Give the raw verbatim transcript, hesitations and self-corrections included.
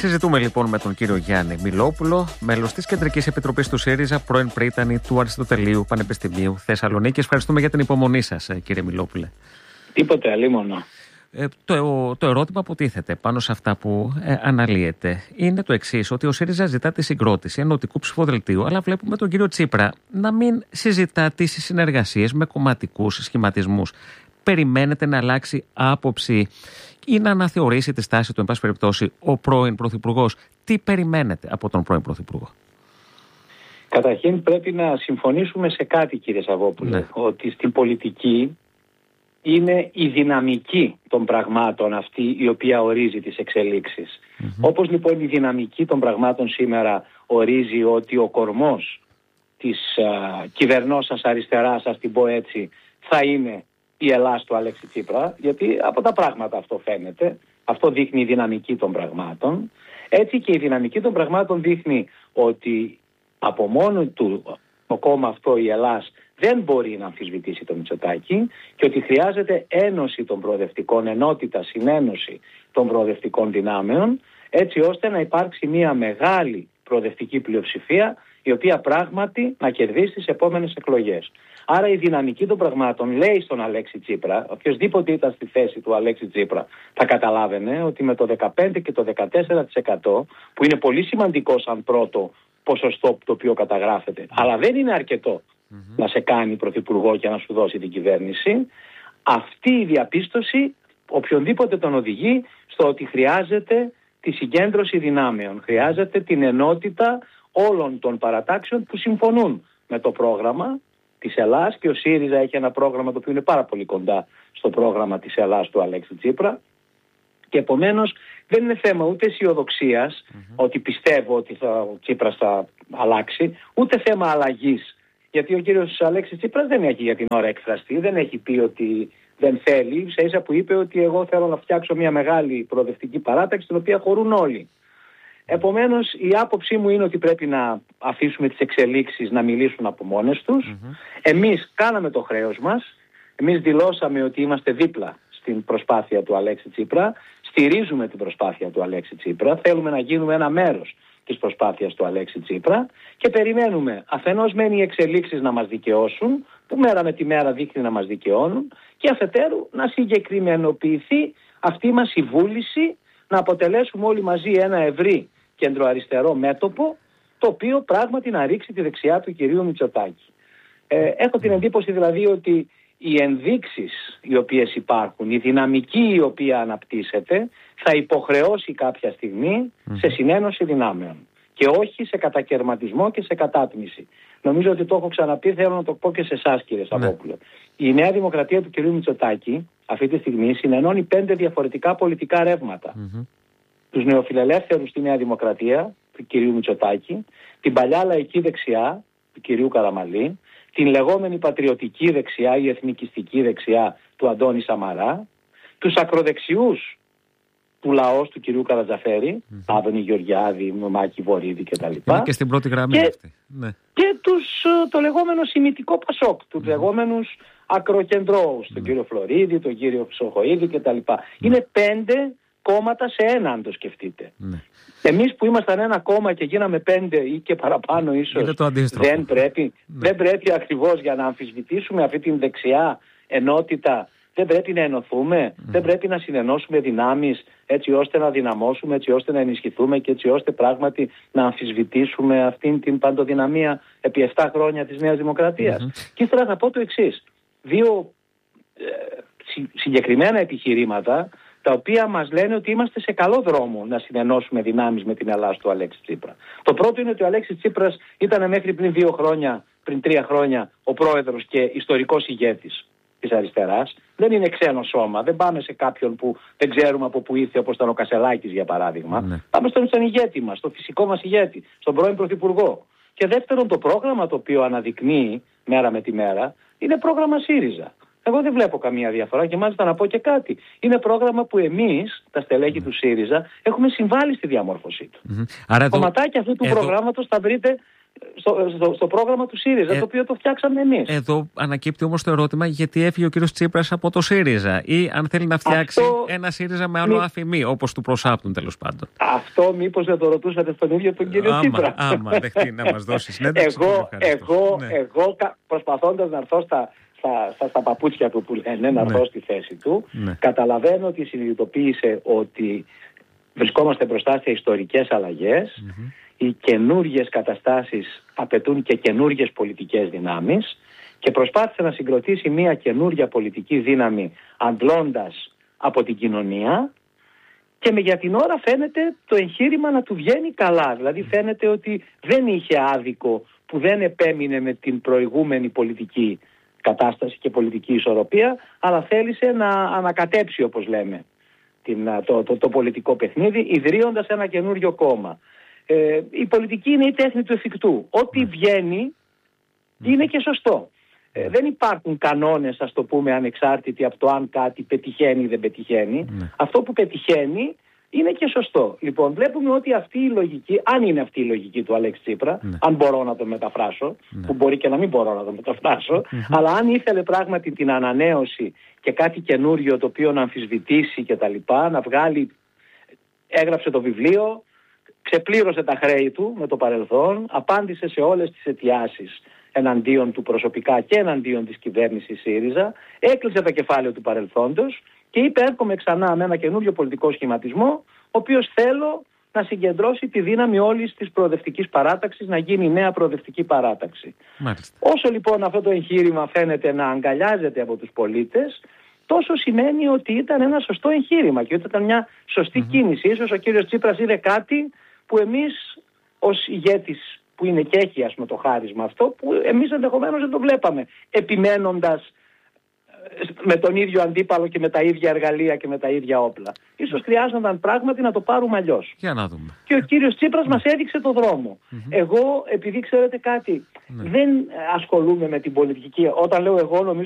Συζητούμε λοιπόν με τον κύριο Γιάννη Μιλόπουλο, μέλος της Κεντρικής Επιτροπής του ΣΥΡΙΖΑ, πρώην πρίτανη του Αριστοτελείου Πανεπιστημίου Θεσσαλονίκης. Ευχαριστούμε για την υπομονή σας, κύριε Μιλόπουλε. Τίποτε αλίμονο. Ε, το, το ερώτημα που τίθεται πάνω σε αυτά που ε, αναλύεται είναι το εξής, ότι ο ΣΥΡΙΖΑ ζητά τη συγκρότηση ενωτικού ψηφοδελτίου, αλλά βλέπουμε τον κύριο Τσίπρα να μην συζητά τις συνεργασίες με κομματικούς σχηματισμούς. Περιμένετε να αλλάξει άποψη ή να αναθεωρήσει τη στάση του, εν πάση περιπτώσει, ο πρώην Πρωθυπουργός? Τι περιμένετε από τον πρώην Πρωθυπουργό? Καταρχήν πρέπει να συμφωνήσουμε σε κάτι, κύριε Σαββόπουλε, ναι. ότι στην πολιτική είναι η δυναμική των πραγμάτων αυτή η οποία ορίζει τις εξελίξεις. Mm-hmm. Όπως λοιπόν η δυναμική των πραγμάτων σήμερα ορίζει ότι ο κορμός της uh, κυβερνώσας αριστεράς, ας την πω έτσι, θα είναι η Ελλάς του Αλέξη Τσίπρα, γιατί από τα πράγματα αυτό φαίνεται, αυτό δείχνει η δυναμική των πραγμάτων. Έτσι και η δυναμική των πραγμάτων δείχνει ότι από μόνο του το κόμμα αυτό, η Ελλάς, δεν μπορεί να αμφισβητήσει το Μητσοτάκη και ότι χρειάζεται ένωση των προοδευτικών, ενότητα, συνένωση των προοδευτικών δυνάμεων, έτσι ώστε να υπάρξει μια μεγάλη προοδευτική πλειοψηφία η οποία πράγματι να κερδίσει τις επόμενες εκλογές. Άρα η δυναμική των πραγμάτων λέει στον Αλέξη Τσίπρα, οποιοσδήποτε ήταν στη θέση του Αλέξη Τσίπρα θα καταλάβαινε ότι με το δεκαπέντε και το δεκατέσσερα τοις εκατό, που είναι πολύ σημαντικό σαν πρώτο ποσοστό το οποίο καταγράφεται, αλλά δεν είναι αρκετό mm-hmm. να σε κάνει πρωθυπουργό και να σου δώσει την κυβέρνηση, αυτή η διαπίστωση οποιονδήποτε τον οδηγεί στο ότι χρειάζεται τη συγκέντρωση δυνάμεων, χρειάζεται την ενότητα όλων των παρατάξεων που συμφωνούν με το πρόγραμμα της Ελλάς, και ο ΣΥΡΙΖΑ έχει ένα πρόγραμμα το οποίο είναι πάρα πολύ κοντά στο πρόγραμμα της Ελλάς του Αλέξη Τσίπρα, και επομένως δεν είναι θέμα ούτε αισιοδοξίας mm-hmm. ότι πιστεύω ότι θα, ο Τσίπρας θα αλλάξει, ούτε θέμα αλλαγής, γιατί ο κύριος Αλέξης Τσίπρας δεν έχει για την ώρα εκφραστεί, δεν έχει πει ότι δεν θέλει, ίσα ίσα που είπε ότι εγώ θέλω να φτιάξω μια μεγάλη προοδευτική παράταξη την οποία χωρούν όλοι. Επομένως η άποψή μου είναι ότι πρέπει να αφήσουμε τις εξελίξεις να μιλήσουν από μόνες τους. Mm-hmm. Εμείς κάναμε το χρέος μας, εμείς δηλώσαμε ότι είμαστε δίπλα στην προσπάθεια του Αλέξη Τσίπρα, στηρίζουμε την προσπάθεια του Αλέξη Τσίπρα, θέλουμε να γίνουμε ένα μέρος της προσπάθειας του Αλέξη Τσίπρα και περιμένουμε αφενός μεν οι εξελίξεις να μας δικαιώσουν, που μέρα με τη μέρα δείχνει να μας δικαιώνουν, και αφετέρου να συγκεκριμενοποιηθεί αυτή μας η βούληση να αποτελέσουμε όλοι μαζί ένα ευρύ κεντροαριστερό μέτωπο, το οποίο πράγματι να ρίξει τη δεξιά του κυρίου Μητσοτάκη. Ε, έχω την εντύπωση δηλαδή ότι οι ενδείξεις οι οποίες υπάρχουν, η δυναμική η οποία αναπτύσσεται, θα υποχρεώσει κάποια στιγμή σε συνένωση δυνάμεων και όχι σε κατακαιρματισμό και σε κατάτμιση. Νομίζω ότι το έχω ξαναπεί, θέλω να το πω και σε εσάς, κύριε Σαββόπουλε. Ναι. Η Νέα Δημοκρατία του κυρίου Μητσοτάκη αυτή τη στιγμή συνενώνει πέντε διαφορετικά πολιτικά ρεύματα. Mm-hmm. Τους νεοφιλελεύθερους στη Νέα Δημοκρατία του κυρίου Μητσοτάκη, την παλιά λαϊκή δεξιά του κυρίου Καραμαλή, την λεγόμενη πατριωτική δεξιά ή εθνικιστική δεξιά του Αντώνη Σαμαρά, τους ακροδεξιούς του λαός του κυρίου Καρατζαφέρη, mm-hmm. Άδωνη Γεωργιάδη, Μάκη Βορίδη κτλ. Είναι και στην πρώτη γραμμή και, αυτή. Ναι. Και τους, το λεγόμενο σημιτικό Πασόκ, τους mm-hmm. λεγόμενους ακροκεντρώους, mm-hmm. τον κύριο Φλωρίδη, τον κύριο Ψοχοίδη κτλ. Mm-hmm. Είναι πέντε κόμματα σε ένα, αν το σκεφτείτε. Ναι. Εμείς που ήμασταν ένα κόμμα και γίναμε πέντε ή και παραπάνω ίσως, δεν πρέπει, ναι. δεν πρέπει ακριβώς για να αμφισβητήσουμε αυτή την δεξιά ενότητα, δεν πρέπει να ενωθούμε, mm. δεν πρέπει να συνενώσουμε δυνάμεις έτσι ώστε να δυναμώσουμε, έτσι ώστε να ενισχυθούμε και έτσι ώστε πράγματι να αμφισβητήσουμε αυτήν την παντοδυναμία επί επτά χρόνια της Νέας Δημοκρατίας. Mm-hmm. Και ήθελα να πω το εξής. Δύο ε, συ, συγκεκριμένα επιχειρήματα τα οποία μας λένε ότι είμαστε σε καλό δρόμο να συνενώσουμε δυνάμεις με την Ελλάδα του Αλέξη Τσίπρα. Το πρώτο είναι ότι ο Αλέξης Τσίπρας ήταν μέχρι πριν δύο χρόνια, πριν τρία χρόνια, ο πρόεδρος και ιστορικός ηγέτης της αριστεράς. Δεν είναι ξένο σώμα. Δεν πάμε σε κάποιον που δεν ξέρουμε από πού ήρθε, όπως ήταν ο Κασελάκης για παράδειγμα. Ναι. Πάμε στον, στον ηγέτη μας, στον φυσικό μας ηγέτη, στον πρώην πρωθυπουργό. Και δεύτερον, το πρόγραμμα το οποίο αναδεικνύει μέρα με τη μέρα είναι πρόγραμμα ΣΥΡΙΖΑ. Εγώ δεν βλέπω καμία διαφορά και μάλιστα να πω και κάτι. Είναι πρόγραμμα που εμείς, τα στελέχη mm. του ΣΥΡΙΖΑ, έχουμε συμβάλει στη διαμόρφωσή του. Mm-hmm. Άρα εδώ, κομματάκια αυτού του εδώ... προγράμματος θα βρείτε στο, στο, στο πρόγραμμα του ΣΥΡΙΖΑ, ε, το οποίο το φτιάξαμε εμείς. Εδώ ανακύπτει όμως το ερώτημα γιατί έφυγε ο κύριος Τσίπρας από το ΣΥΡΙΖΑ ή αν θέλει να φτιάξει αυτό... ένα ΣΥΡΙΖΑ με άλλο μη... αφημί, όπως του προσάπτουν τέλος πάντων. Αυτό μήπως δεν το ρωτούσατε στον ίδιο τον κύριο άμα, Τσίπρα. Άμα δεχτεί να μας δώσει συνέντευξη. εγώ, εγώ, ναι. εγώ προσπαθώντας να έρθω στα, στα, στα, στα παπούτσια του που λένε, να έρθω ναι. στη θέση του, ναι. καταλαβαίνω ότι συνειδητοποίησε ότι βρισκόμαστε μπροστά σε ιστορικές αλλαγές. Mm-hmm. Οι καινούργιες καταστάσεις απαιτούν και καινούργιες πολιτικές δυνάμεις και προσπάθησε να συγκροτήσει μια καινούργια πολιτική δύναμη αντλώντας από την κοινωνία και με για την ώρα φαίνεται το εγχείρημα να του βγαίνει καλά. Δηλαδή φαίνεται ότι δεν είχε άδικο που δεν επέμεινε με την προηγούμενη πολιτική κατάσταση και πολιτική ισορροπία, αλλά θέλησε να ανακατέψει, όπως λέμε, την, το, το, το πολιτικό παιχνίδι, ιδρύοντας ένα καινούριο κόμμα. Ε, η πολιτική είναι η τέχνη του εφικτού. Ό,τι βγαίνει είναι και σωστό. Ε, δεν υπάρχουν κανόνες, ας το πούμε, ανεξάρτητοι από το αν κάτι πετυχαίνει ή δεν πετυχαίνει. Mm. Αυτό που πετυχαίνει είναι και σωστό. Λοιπόν, βλέπουμε ότι αυτή η λογική, αν είναι αυτή η λογική του Αλέξη Τσίπρα, mm. αν μπορώ να το μεταφράσω, mm. που μπορεί και να μην μπορώ να το μεταφράσω, mm-hmm. αλλά αν ήθελε πράγματι την ανανέωση και κάτι καινούριο το οποίο να αμφισβητήσει και τα λοιπά, να βγάλει, έγραψε το βιβλίο, ξεπλήρωσε τα χρέη του με το παρελθόν, απάντησε σε όλες τις αιτιάσεις εναντίον του προσωπικά και εναντίον της κυβέρνησης ΣΥΡΙΖΑ, έκλεισε το κεφάλαιο του παρελθόντος και είπε έρχομαι ξανά με ένα καινούριο πολιτικό σχηματισμό, ο οποίος θέλω να συγκεντρώσει τη δύναμη όλης της προοδευτικής παράταξης, να γίνει νέα προοδευτική παράταξη. Μάλιστα. Όσο λοιπόν αυτό το εγχείρημα φαίνεται να αγκαλιάζεται από τους πολίτες, τόσο σημαίνει ότι ήταν ένα σωστό εγχείρημα και ότι ήταν μια σωστή mm-hmm. κίνηση. Ίσως ο κύριος Τσίπρας είδε κάτι που εμείς ως ηγέτης που είναι και έχει, ας πούμε, το χάρισμα αυτό, που εμείς ενδεχομένως δεν το βλέπαμε, επιμένοντας με τον ίδιο αντίπαλο και με τα ίδια εργαλεία και με τα ίδια όπλα. Ίσως χρειάζονταν πράγματι να το πάρουμε αλλιώς. Για να δούμε. Και ο κύριος Τσίπρας mm. μας έδειξε το δρόμο. Mm-hmm. Εγώ, επειδή ξέρετε κάτι, mm. δεν ασχολούμαι με την πολιτική. Όταν λέω εγώ, νομίζω